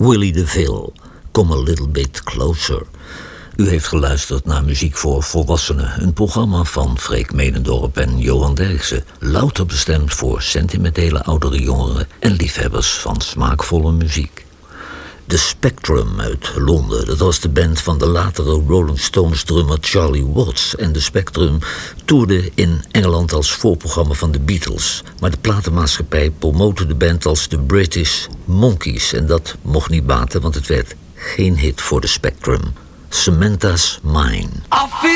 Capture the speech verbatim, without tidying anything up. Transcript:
Willie DeVille, Come a Little Bit Closer. U heeft geluisterd naar Muziek voor Volwassenen, een programma van Freek Menendorp en Johan Derksen, louter bestemd voor sentimentele oudere jongeren en liefhebbers van smaakvolle muziek. The Spectrum uit Londen, dat was de band van de latere Rolling Stones drummer Charlie Watts. En The Spectrum toerde in Engeland als voorprogramma van de Beatles. Maar de platenmaatschappij promote de band als de British Monkeys. En dat mocht niet baten, want het werd geen hit voor The Spectrum. Samantha's Mine.